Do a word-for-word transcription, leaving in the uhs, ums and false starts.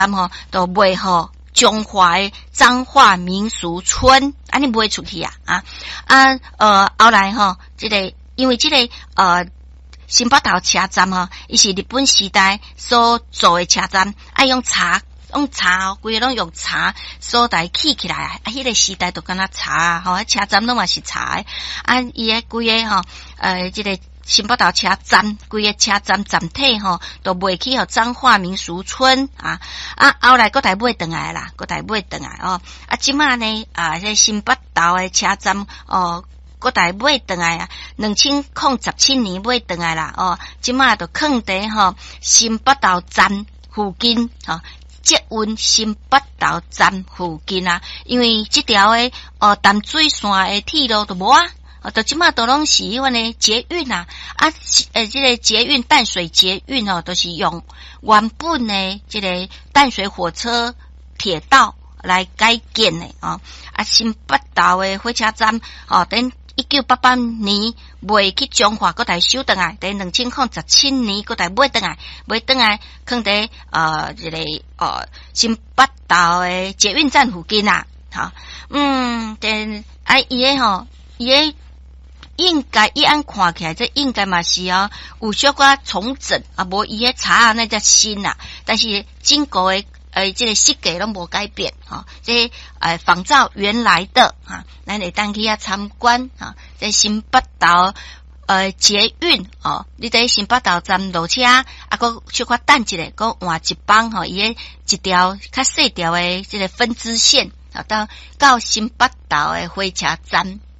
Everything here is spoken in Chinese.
站吼都卖吼中华的彰化民俗村，安尼卖出去啊啊啊呃后来吼，这个因为这个呃新北投车站吼，伊是日本时代所做的车站，爱用茶。用茶，规个拢用茶所来起起来啊！啊，迄个时代都敢若茶啊，吼，车站拢嘛是茶的啊。伊个规个吼，呃，即、這个新北投车站，规个车站站体吼，都卖去互彰化民俗村啊啊！后来搁来买转来啦，搁来买转来哦。啊，即马呢啊，这新北投的车站哦，搁来买转来啊，两千零十七年买转来啦哦。即马都放伫吼新北投站附近吼。捷运新北投站附近啊，因为这条诶哦淡水线诶铁路都无啊，哦，到即马都拢是迄款诶捷运啊，啊，诶，这个捷运淡水捷运哦，都是用原本诶这个淡水火车铁道来改建诶哦，啊，新北投诶火车站哦，等一九八八年卖去中华，搁来收转来，等两千零十七年搁来买转来，买转来放伫呃这个呃新北投诶捷运站附近啊，哈，嗯，等啊伊诶吼，伊诶应该伊按看起来，这应该嘛是哦有小可重整啊，无伊诶茶啊那叫新啦，但是经过诶。呃，这个设计拢无改变哈，这呃仿照原来的哈，咱会当去遐参观哈，这新北投呃捷运哦，你在新北投站落车，啊，搁小可等一下，搁换一帮吼，伊诶一条较细条诶这个分支线，啊，到到新北投诶火车站。